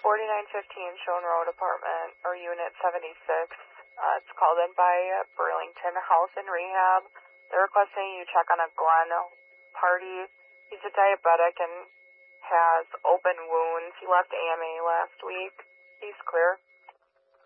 4915 Shone Road apartment or unit 76. It's called in by Burlington House and Rehab. They're requesting you check on a Glenn Party. He's a diabetic and has open wounds. He left AMA last week. He's clear.